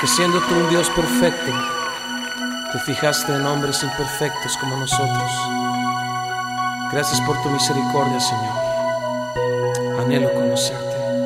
Porque siendo tú un Dios perfecto, te fijaste en hombres imperfectos como nosotros. Gracias por tu misericordia, Señor. Anhelo conocerte.